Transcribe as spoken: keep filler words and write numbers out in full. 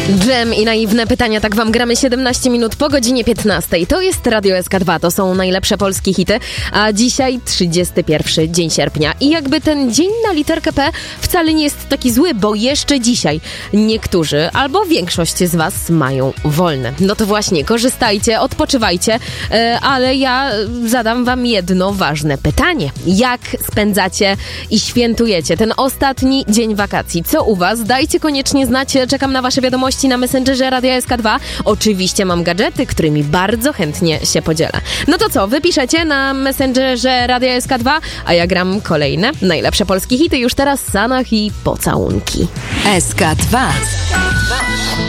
Dżem i naiwne pytania, tak wam gramy siedemnaście minut po godzinie piętnastej. To jest Radio S K dwa, to są najlepsze polskie hity, a dzisiaj trzydziesty pierwszy dzień sierpnia. I jakby ten dzień na literkę P wcale nie jest taki zły, bo jeszcze dzisiaj niektórzy albo większość z was mają wolne. No to właśnie, korzystajcie, odpoczywajcie, ale ja zadam wam jedno ważne pytanie. Jak spędzacie i świętujecie ten ostatni dzień wakacji? Co u was? Dajcie koniecznie znać, czekam na wasze wiadomości na Messengerze Radia S K dwa. Oczywiście mam gadżety, którymi bardzo chętnie się podzielę. No to co, wypiszecie na Messengerze Radia S K dwa, a ja gram kolejne najlepsze polskie hity już teraz w Sanach i pocałunki. S K dwa.